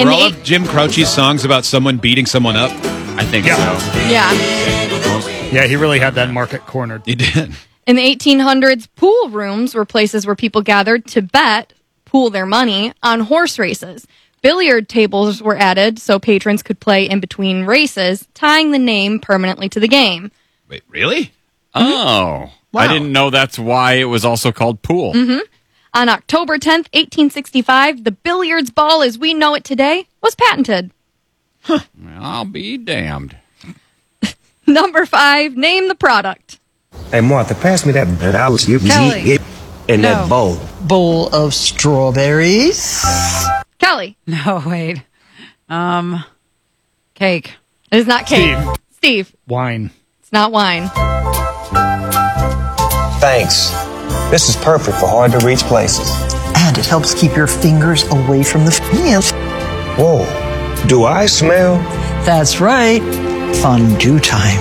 Were all of Jim Croce's songs about someone beating someone up? I think so. Yeah. Yeah, he really had that market cornered. He did. In the 1800s, pool rooms were places where people gathered to pool their money, on horse races. Billiard tables were added so patrons could play in between races, tying the name permanently to the game. Wait, really? Oh. Wow. I didn't know that's why it was also called pool. Mm-hmm. On October 10th, 1865, the billiards ball as we know it today was patented. I'll be damned. Number 5, name the product. Hey, Martha, pass me that Kelly. and that bowl. Bowl of strawberries. Kelly. No, wait. Cake. It is not cake. Steve. Wine. It's not wine. Thanks. This is perfect for hard-to-reach places. And it helps keep your fingers away from the fence. Whoa. Do I smell? That's right. Fondue time.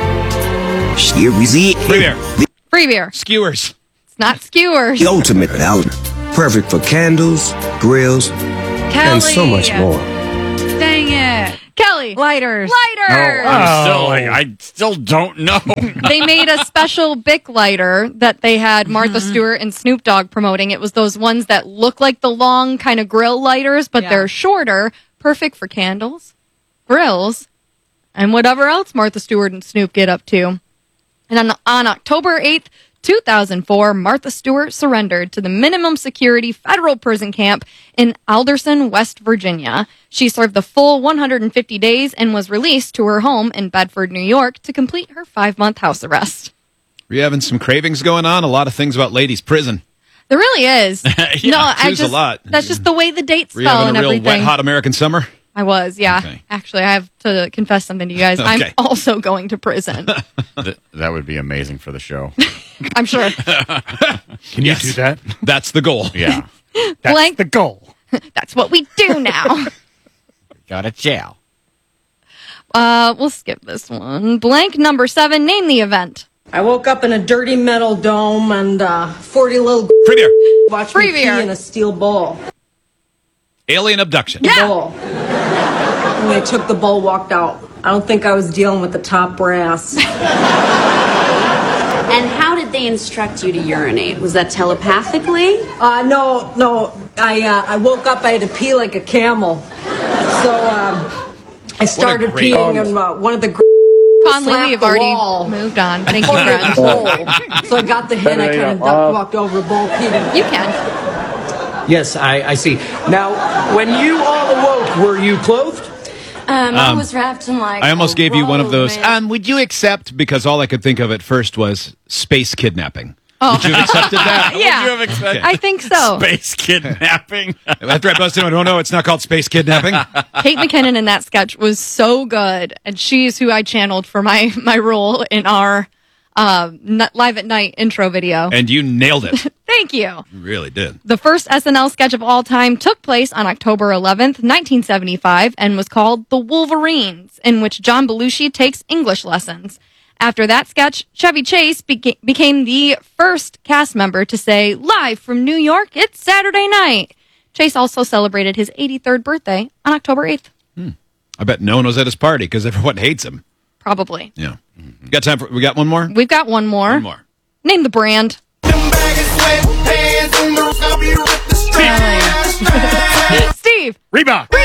Free beer. Free beer. Skewers. It's not skewers. The ultimate outlet. Perfect for candles, grills, Kelly. and so much more. Dang it. Kelly. Lighters. Lighter. I still don't know. They made a special Bic lighter that they had Martha Stewart and Snoop Dogg promoting. It was those ones that look like the long kind of grill lighters, but they're shorter, perfect for candles, grills, and whatever else Martha Stewart and Snoop get up to. And on October 8th, 2004, Martha Stewart surrendered to the minimum security federal prison camp in Alderson, West Virginia. She served the full 150 days and was released to her home in Bedford, New York to complete her 5-month house arrest. Are you having some cravings going on? A lot of things about ladies' prison. There really is. Choose a lot. That's just the way the dates Were you fell having and a real everything. wet, hot American summer? I was, yeah. Okay. Actually, I have to confess something to you guys. I'm Okay. also going to prison. That would be amazing for the show. I'm sure. Can you do that? That's the goal. Yeah. That's Blank. the goal. That's what we do now. Got a chow. We'll skip this one. Blank number 7, name the event. I woke up in a dirty metal dome and 40 little Free beer. watched Free me beer. pee in a steel bowl. Alien abduction. Bowl. When they took the bowl, walked out. I don't think I was dealing with the top brass. And how did they instruct you to urinate? Was that telepathically? No. I woke up. I had to pee like a camel. So I started great- peeing, and one of the Conley, slapped we've the already wall. moved on. Thank you, pointed at the friend. bowl. So I got the hint. I kind of duck walked over the bowl, peed in. You can. Yes, I see. Now, when you all awoke, were you clothed? I was wrapped in like. I almost gave you one of those. man. Would you accept? Because all I could think of at first was space kidnapping. Would you have accepted that? Yeah. Would you have expected? I think so. Space kidnapping. After I busted him, no, it's not called space kidnapping. Kate McKinnon in that sketch was so good, and she's who I channeled for my role in our Live at Night intro video. And you nailed it. Thank you. You really did. The first SNL sketch of all time took place on October 11th, 1975, and was called The Wolverines, in which John Belushi takes English lessons. After that sketch, Chevy Chase became the first cast member to say, "Live from New York, it's Saturday night." Chase also celebrated his 83rd birthday on October 8th. I bet no one was at his party because everyone hates him. Probably. Yeah. Got time for? We got one more. We've got one more. One more. Name the brand. Steve. Reebok.